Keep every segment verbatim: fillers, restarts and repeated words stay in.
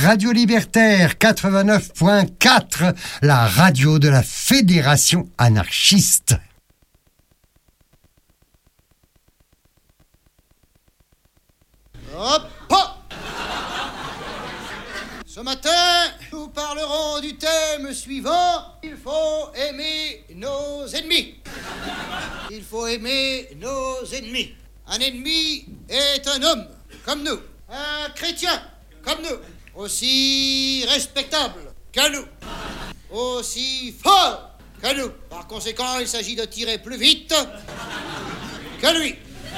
Radio Libertaire quatre-vingt-neuf point quatre, la radio de la Fédération anarchiste. Hop, hop. Ce matin, nous parlerons du thème suivant. Il faut aimer nos ennemis. Il faut aimer nos ennemis. Un ennemi est un homme, comme nous. Un chrétien, comme nous. Aussi respectable que nous. Aussi fort que nous. Par conséquent, il s'agit de tirer plus vite que lui.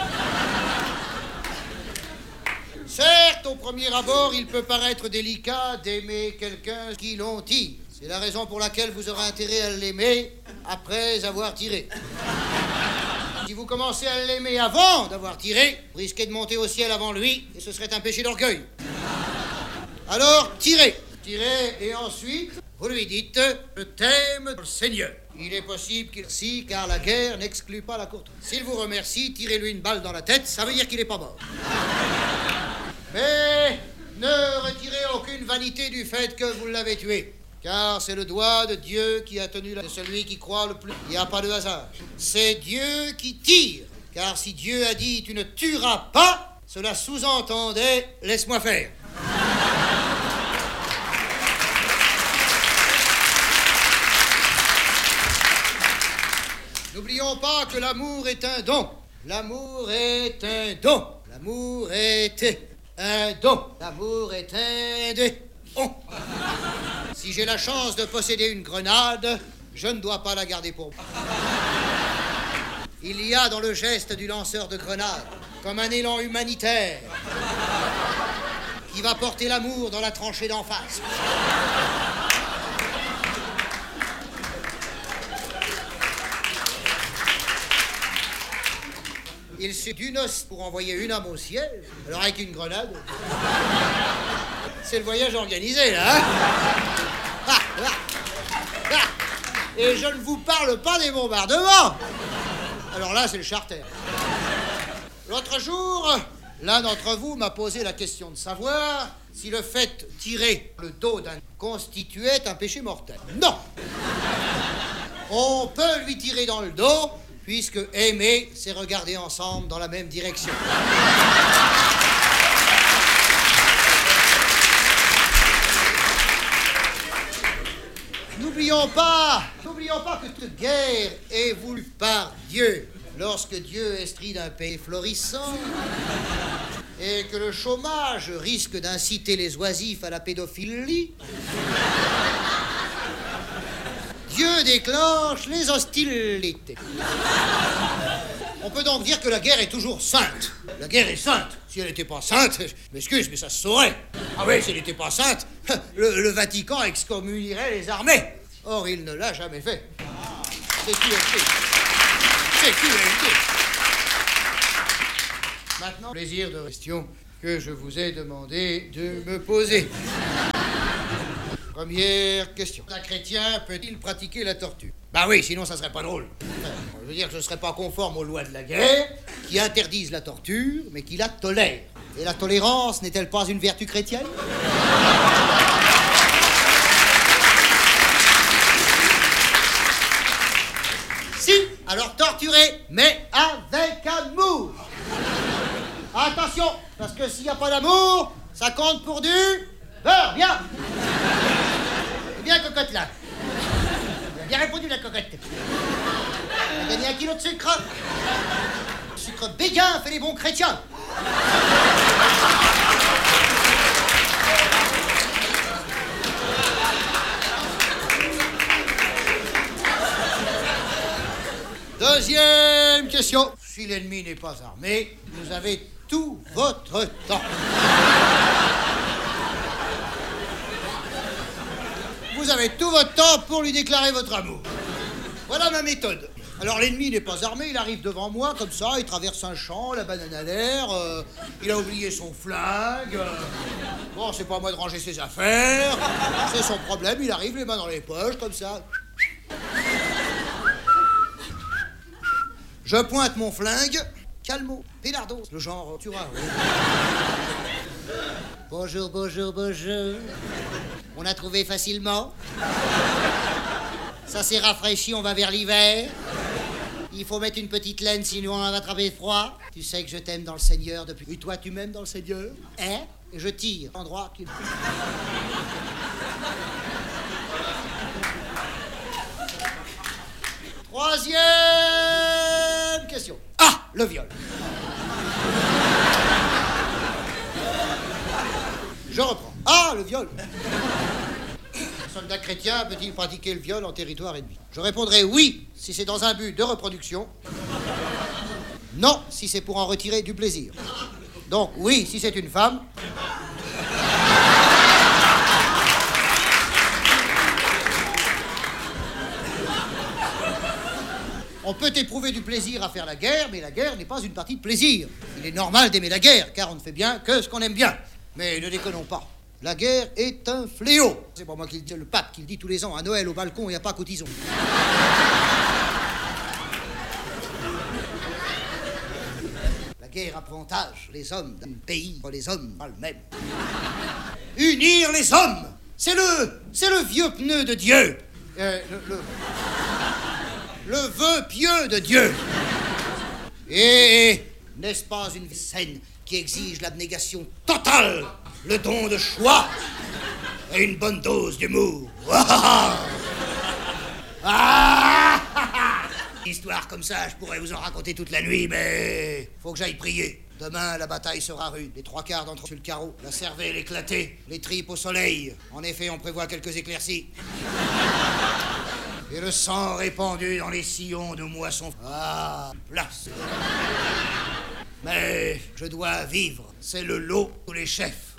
Certes, au premier abord, il peut paraître délicat d'aimer quelqu'un qui l'on tire. C'est la raison pour laquelle vous aurez intérêt à l'aimer après avoir tiré. Si vous commencez à l'aimer avant d'avoir tiré, vous risquez de monter au ciel avant lui, et ce serait un péché d'orgueil. Alors, tirez. Tirez, et ensuite, vous lui dites « Je t'aime, le Seigneur ». Il est possible qu'il si, car la guerre n'exclut pas la courtoisie. S'il vous remercie, tirez-lui une balle dans la tête, ça veut dire qu'il n'est pas mort. Mais ne retirez aucune vanité du fait que vous l'avez tué, car c'est le doigt de Dieu qui a tenu la... celui qui croit le plus. Il n'y a pas de hasard. C'est Dieu qui tire, car si Dieu a dit « tu ne tueras pas », cela sous-entendait « laisse-moi faire ». N'oublions pas que l'amour est un don. L'amour est un don. L'amour est un don. L'amour est un don. Si j'ai la chance de posséder une grenade, je ne dois pas la garder pour moi. Il y a dans le geste du lanceur de grenade comme un élan humanitaire qui va porter l'amour dans la tranchée d'en face. Il suffit d'une os pour envoyer une âme au ciel. Alors avec une grenade, c'est le voyage organisé, là, hein? ah, ah, ah. Et je ne vous parle pas des bombardements. Alors là, c'est le charter. L'autre jour, l'un d'entre vous m'a posé la question de savoir si le fait de tirer le dos d'un constituait un péché mortel. Non. On peut lui tirer dans le dos, puisque aimer, c'est regarder ensemble dans la même direction. N'oublions pas, n'oublions pas que toute guerre est voulue par Dieu. Lorsque Dieu estrie d'un pays florissant et que le chômage risque d'inciter les oisifs à la pédophilie, Dieu déclenche les hostilités. On peut donc dire que la guerre est toujours sainte. La guerre est sainte. Si elle n'était pas sainte, je m'excuse, mais ça se saurait. Ah oui, si elle n'était pas sainte, le, le Vatican excommunierait les armées. Or, il ne l'a jamais fait. C'est Q L T. C'est Q L T. Maintenant, plaisir de question que je vous ai demandé de me poser. Première question. Un chrétien peut-il pratiquer la torture? Bah oui, sinon ça serait pas drôle. Je veux dire que je serais pas conforme aux lois de la guerre, qui interdisent la torture, mais qui la tolèrent. Et la tolérance n'est-elle pas une vertu chrétienne? Si, alors torturez, mais avec amour. Attention, parce que s'il n'y a pas d'amour, ça compte pour du beurre, bien. Bien, cocotte, là. Elle a bien répondu, la cocotte. Elle a gagné un kilo de sucre. Le sucre béguin fait les bons chrétiens. Deuxième question. Si l'ennemi n'est pas armé, vous avez tout votre temps. Vous avez tout votre temps pour lui déclarer votre amour. Voilà ma méthode. Alors l'ennemi n'est pas armé, il arrive devant moi comme ça, il traverse un champ, la banane à l'air, euh, il a oublié son flingue. Euh, bon, c'est pas à moi de ranger ses affaires, c'est son problème, il arrive les mains dans les poches comme ça. Je pointe mon flingue, calmo, pélardos, le genre, tu vois. Oui. Bonjour, bonjour, bonjour. On a trouvé facilement. Ça s'est rafraîchi, on va vers l'hiver. Il faut mettre une petite laine, sinon on va attraper froid. Tu sais que je t'aime dans le Seigneur depuis... Et toi, tu m'aimes dans le Seigneur? Hein? Et je tire. Endroit qu'il... Troisième question. Ah, le viol. Je reprends. Ah, le viol. Un soldat chrétien peut-il pratiquer le viol en territoire ennemi? Je répondrai oui, si c'est dans un but de reproduction. Non, si c'est pour en retirer du plaisir. Donc oui, si c'est une femme. On peut éprouver du plaisir à faire la guerre, mais la guerre n'est pas une partie de plaisir. Il est normal d'aimer la guerre, car on ne fait bien que ce qu'on aime bien. Mais ne déconnons pas. La guerre est un fléau. C'est pas moi qui le dis, c'est le pape qui le dit tous les ans à Noël au balcon et à Pâques au tison. La guerre avantage les hommes d'un pays, les hommes pas le même. Unir les hommes, c'est le, c'est le vieux pneu de Dieu. Euh, le, le, le vœu pieux de Dieu. Et n'est-ce pas une scène qui exige l'abnégation totale, le don de choix et une bonne dose d'humour? Ah, histoire comme ça, je pourrais vous en raconter toute la nuit, mais faut que j'aille prier. Demain, la bataille sera rude. Les trois quarts d'entre eux sur le carreau, la cervelle éclatée, les tripes au soleil. En effet, on prévoit quelques éclaircies. Et le sang répandu dans les sillons de moissons. Ah, place. Mais je dois vivre. C'est le lot pour les chefs.